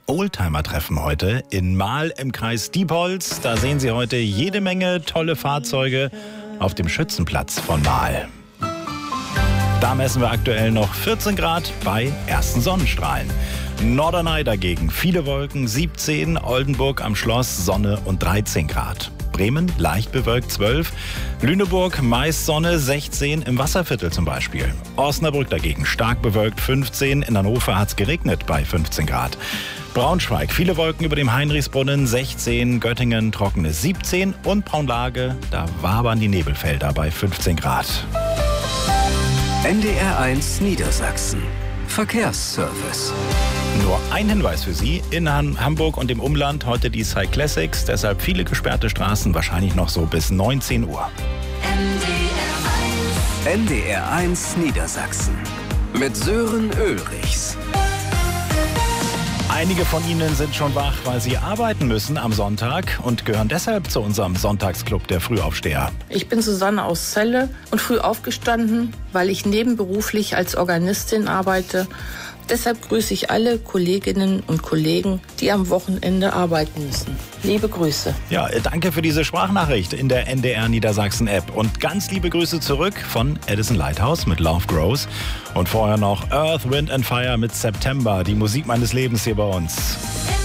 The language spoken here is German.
Oldtimer-Treffen heute in Mahl im Kreis Diepholz. Da sehen Sie heute jede Menge tolle Fahrzeuge auf dem Schützenplatz von Mahl. Da messen wir aktuell noch 14 Grad bei ersten Sonnenstrahlen. Norderney dagegen viele Wolken, 17, Oldenburg am Schloss Sonne und 13 Grad. Bremen leicht bewölkt 12, Lüneburg meist Sonne 16, im Wasserviertel zum Beispiel. Osnabrück dagegen stark bewölkt 15, in Hannover hat es geregnet bei 15 Grad. Braunschweig viele Wolken über dem Heinrichsbrunnen 16, Göttingen trockene 17 und Braunlage, da wabern die Nebelfelder bei 15 Grad. NDR1 Niedersachsen. Verkehrsservice. Nur ein Hinweis für Sie. In Hamburg und im Umland heute die Cyclassics. Deshalb viele gesperrte Straßen, wahrscheinlich noch so bis 19 Uhr. NDR1 Niedersachsen. Mit Sören Ulrichs. Einige von Ihnen sind schon wach, weil sie arbeiten müssen am Sonntag und gehören deshalb zu unserem Sonntagsclub der Frühaufsteher. Ich bin Susanne aus Celle und früh aufgestanden, weil ich nebenberuflich als Organistin arbeite. Deshalb grüße ich alle Kolleginnen und Kollegen, die am Wochenende arbeiten müssen. Liebe Grüße. Ja, danke für diese Sprachnachricht in der NDR Niedersachsen App. Und ganz liebe Grüße zurück von Edison Lighthouse mit Love Grows. Und vorher noch Earth, Wind and Fire mit September, die Musik meines Lebens hier bei uns.